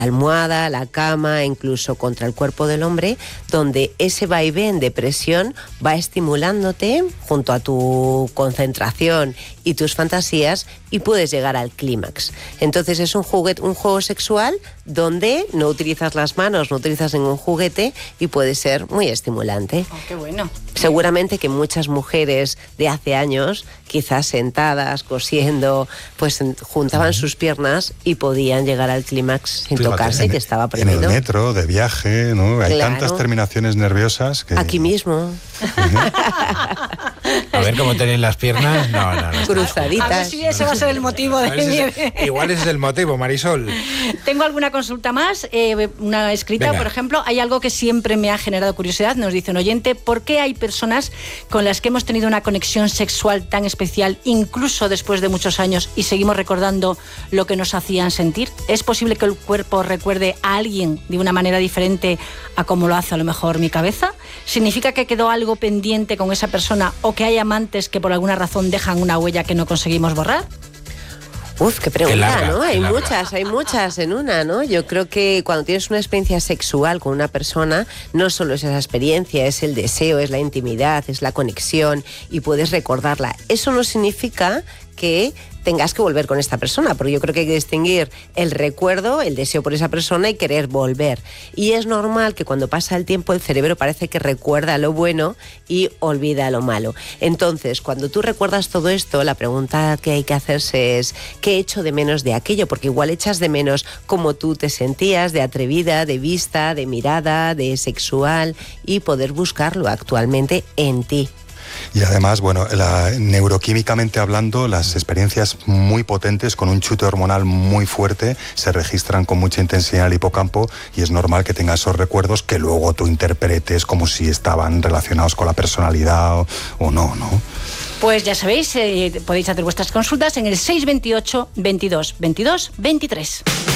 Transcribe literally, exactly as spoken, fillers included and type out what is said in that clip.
almohada, la cama, incluso contra el cuerpo del hombre, donde ese vaivén de presión va estimulándote junto a tu concentración y tus fantasías y puedes llegar al clímax. Entonces es un juguete, un juego sexual donde no utilizas las manos, no utilizas ningún juguete y puede ser muy estimulante. Oh, qué bueno. Seguramente que muchas mujeres de hace años, quizás sentadas, cosiendo, pues juntaban sus piernas y podían llegar al clímax sin Fíjate, tocarse, en, que estaba prohibido. En el metro, de viaje, ¿no? Hay Claro. tantas terminaciones nerviosas que... Aquí mismo. A ver cómo tenéis las piernas. No, no, no. Cruzaditas. A ver si ese va a ser el motivo de mi... Igual ese es el motivo, Marisol. Tengo alguna consulta más, eh, una escrita, Venga. por ejemplo. Hay algo que siempre me ha generado curiosidad, nos dice un oyente: ¿por qué hay personas con las que hemos tenido una conexión sexual tan especial, incluso después de muchos años, y seguimos recordando lo que nos hacían sentir? ¿Es posible que el cuerpo recuerde a alguien de una manera diferente a como lo hace a lo mejor mi cabeza? ¿Significa que quedó algo pendiente con esa persona, o que hay amantes que por alguna razón dejan una huella que no conseguimos borrar? Uf, qué pregunta, Qué larga, ¿no? qué Hay larga. muchas, hay muchas en una, ¿no? Yo creo que cuando tienes una experiencia sexual con una persona, no solo es esa experiencia, es el deseo, es la intimidad, es la conexión y puedes recordarla. Eso no significa que tengas que volver con esta persona, porque yo creo que hay que distinguir el recuerdo, el deseo por esa persona y querer volver. Y es normal que cuando pasa el tiempo el cerebro parece que recuerda lo bueno y olvida lo malo. Entonces, cuando tú recuerdas todo esto, la pregunta que hay que hacerse es: ¿qué echo de menos de aquello? Porque igual echas de menos cómo tú te sentías, de atrevida, de vista, de mirada, de sexual, y poder buscarlo actualmente en ti. Y además, bueno, la, neuroquímicamente hablando, las experiencias muy potentes con un chute hormonal muy fuerte se registran con mucha intensidad en el hipocampo, y es normal que tengas esos recuerdos que luego tú interpretes como si estaban relacionados con la personalidad o, o no, ¿no? Pues ya sabéis, eh, podéis hacer vuestras consultas en el seis veintiocho, veintidós, veintidós, veintitrés.